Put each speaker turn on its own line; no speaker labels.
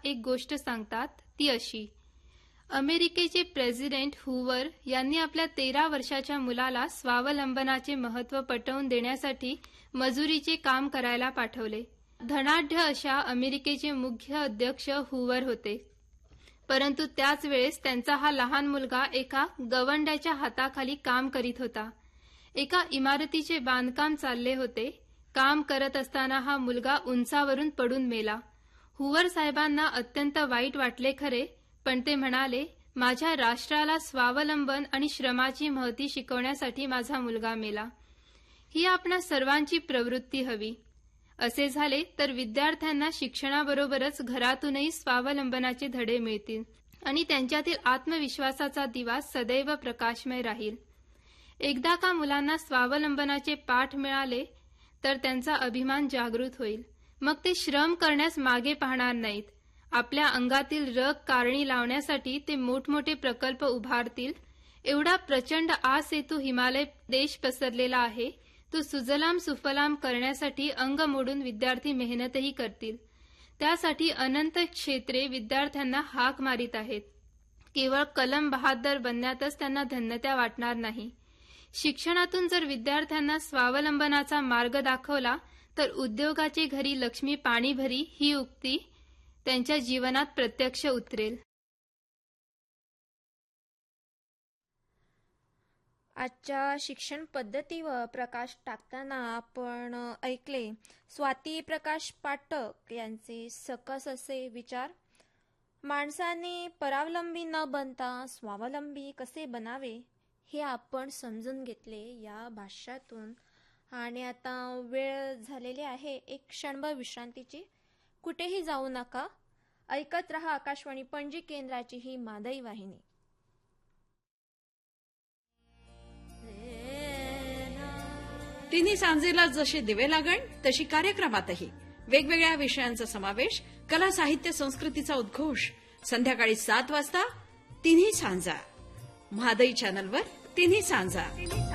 एक गोष्ट सांगतात ती अशी: अमेरिकेचे प्रेसिडेंट हुवर यांनी आपल्या 13 वर्षाच्या मुलाला स्वावलंबनाचे महत्त्व पटवून देण्यासाठी मजुरीचे काम करायला पाठवले. धनाढ्य अशा अमेरिकेचे मुख्य अध्यक्ष हुवर होते. परंतु त्याच वेळेस त्यांचा हा लहान मुलगा एका गवंड्याच्या हाताखाली काम करीत होता. एका इमारतीचे बांधकाम चालले होते. काम करत असताना हा मुलगा उंचावरून पडून मेला. हुवर साहेबांना अत्यंत वाईट वाटले खरे, पण ते म्हणाले, माझ्या राष्ट्राला स्वावलंबन आणि श्रमाची महती शिकवण्यासाठी माझा मुलगा मेला. ही आपणा सर्वांची प्रवृत्ती हवी. असे झाले तर विद्यार्थ्यांना शिक्षणाबरोबरच घरातूनही स्वावलंबनाचे धडे मिळतील आणि त्यांच्यातील आत्मविश्वासाचा दिवा सदैव प्रकाशमय राहील. एकदा का मुलांना स्वावलंबनाचे पाठ मिळाले तर त्यांचा अभिमान जागृत होईल. मग ते श्रम करण्यास मागे पाहणार नाहीत. आपल्या अंगातील रग कारणी लावण्यासाठी ते मोठमोठे प्रकल्प उभारतील. एवढा प्रचंड आसेतू हिमालय देश पसरलेला आहे. तो सुजलाम सुफलाम करण्यासाठी अंग मोडून विद्यार्थी मेहनतही करतील. त्यासाठी अनंत क्षेत्रे विद्यार्थ्यांना हाक मारित आहेत. केवळ कलम बहादर बनण्यातच त्यांना धन्यता वाटणार नाही. शिक्षणातून जर विद्यार्थ्यांना स्वावलंबनाचा मार्ग दाखवला तर उद्योगाचे घरी लक्ष्मी पाणी भरी ही उक्ती त्यांच्या जीवनात प्रत्यक्ष उतरेल.
आजच्या शिक्षण पद्धतीवर प्रकाश टाकताना आपण ऐकले स्वाती प्रकाश पाठक यांचे सकस असे विचार. माणसाने परावलंबी न बनता स्वावलंबी कसे बनावे हे आपण समजून घेतले या भाष्यातून. आणि आता वेळ झालेली आहे एक क्षणभर विश्रांतीची. कुठेही जाऊ नका. ऐकत रहा आकाशवाणी पणजी केंद्राची ही मादई वाहिनी.
तिन्ही सांजेला जसे दिवे लागण तशी कार्यक्रमातही वेगवेगळ्या विषयांचा समावेश, कला साहित्य संस्कृतीचा उद्घोष. संध्याकाळी 7 वाजता तिन्ही सांजा. म्हादई चॅनलवर तिन्ही सांजा.